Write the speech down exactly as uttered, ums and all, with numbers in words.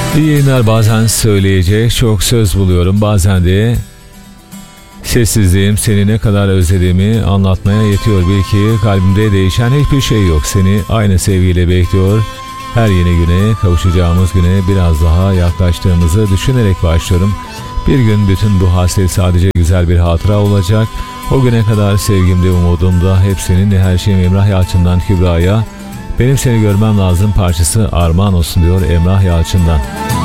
İyi yayınlar. Bazen söyleyecek çok söz buluyorum, bazen de sessizliğim seni ne kadar özlediğimi anlatmaya yetiyor. Bil ki kalbimde değişen hiçbir şey yok. Seni aynı sevgiyle bekliyor. Her yeni güne, kavuşacağımız güne biraz daha yaklaştığımızı düşünerek başlıyorum. Bir gün bütün bu hasret sadece güzel bir hatıra olacak. O güne kadar sevgimde, umudumda hep seninle, her şeyim. Emrah Yalçın'dan Kübra'ya. Benim seni görmem lazım parçası armağan olsun diyor Emrah Yalçın'dan.